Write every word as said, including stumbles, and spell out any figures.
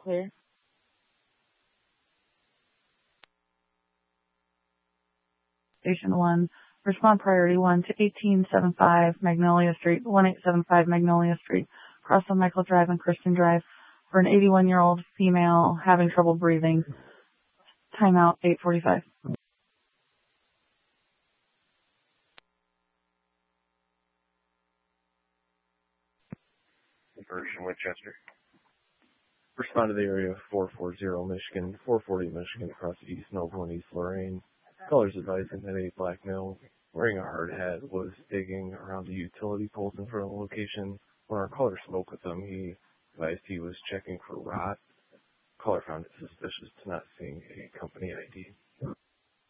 Clear. Station one. Respond priority one to eighteen seventy-five Magnolia Street, eighteen seventy-five Magnolia Street, across on Michael Drive and Kristen Drive, for an eighty-one-year-old female having trouble breathing. Timeout eight forty-five. Version Winchester. Respond to the area of four forty Michigan, four forty Michigan, across East Noble and East Lorraine. Callers advising that a black male wearing a hard hat was digging around the utility poles in front of the location. When our caller spoke with him, he advised he was checking for rot. Caller found it suspicious to not seeing a company I D.